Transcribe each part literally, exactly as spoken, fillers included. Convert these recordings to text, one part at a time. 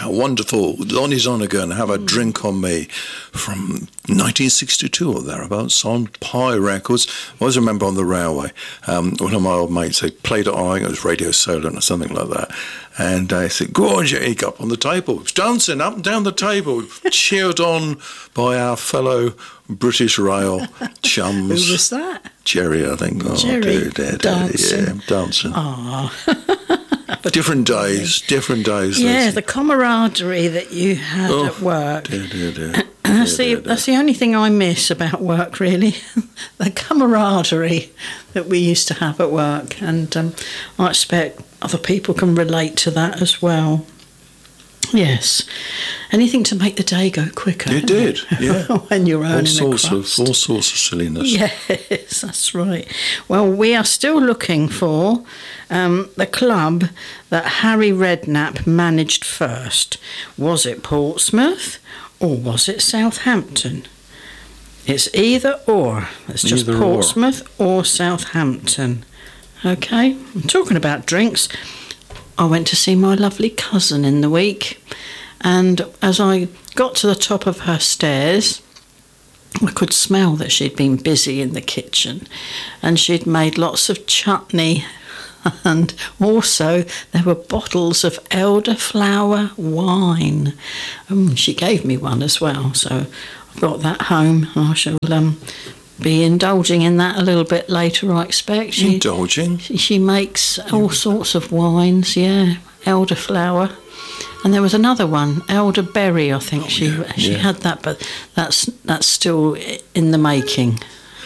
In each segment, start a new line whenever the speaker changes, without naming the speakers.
how wonderful. Lonnie Donegan, Have a Drink on Me, from nineteen sixty-two or thereabouts on Pie Records. I always remember on the railway, um, one of my old mates, they played it on, I think it was Radio Solent or something like that. And I said, go on, Jake, up on the table. He was dancing up and down the table, cheered on by our fellow British Rail chums.
Who was that?
Jerry, I think. Oh,
Jerry,
dear, dear,
dancing.
Yeah, dancing.
Ah.
Different days, different days.
Yeah, the camaraderie that you had
oh,
at work.
Dear, dear, dear.
That's,
dear,
the,
dear,
that's the only thing I miss about work, really. The camaraderie that we used to have at work. And um, I expect other people can relate to that as well. Yes. Anything to make the day go quicker.
You did, yeah.
When you're earning
all sorts
a crust.
of all sorts of silliness.
Yes, that's right. Well, we are still looking for um, the club that Harry Redknapp managed first. Was it Portsmouth or was it Southampton? It's either or. It's just
Either
Portsmouth or. or Southampton. Okay, I'm talking about drinks. I went to see my lovely cousin in the week, and as I got to the top of her stairs, I could smell that she'd been busy in the kitchen, and she'd made lots of chutney, and also there were bottles of elderflower wine. Um, she gave me one as well, so I got that home, and I shall um, be indulging in that a little bit later, I expect. She,
Indulging?
She, she makes all sorts of wines, yeah, elderflower. And there was another one, elderberry, I think.
Oh,
she
yeah,
she
yeah.
had that, but that's that's still in the making.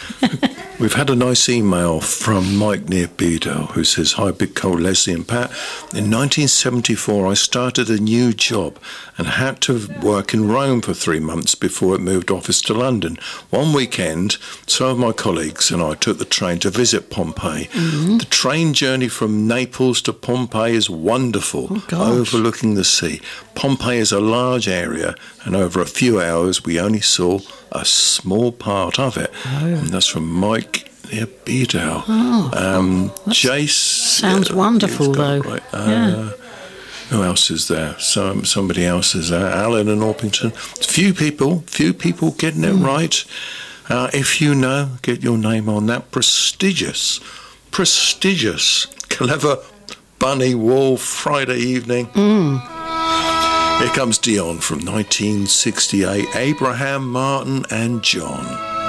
We've had a nice email from Mike near Bedo, who says, hi, Big Cole, Leslie and Pat. In nineteen seventy-four, I started a new job and had to work in Rome for three months before it moved office to London. One weekend, some of my colleagues and I took the train to visit Pompeii. Mm-hmm. The train journey from Naples to Pompeii is wonderful,
oh,
overlooking the sea. Pompeii is a large area, and over a few hours, we only saw a small part of it.
Oh.
And that's from Mike near Bedo.
Oh,
um, Jace.
Sounds
yeah,
wonderful, though.
Right. Uh,
yeah.
Who else is there? Some somebody else is there. Alan and Orpington. Few people, few people getting it mm. right. Uh, if you know, get your name on that prestigious, prestigious, clever bunny wall Friday evening.
Mm.
Here comes Dion from nineteen sixty-eight, Abraham, Martin and John.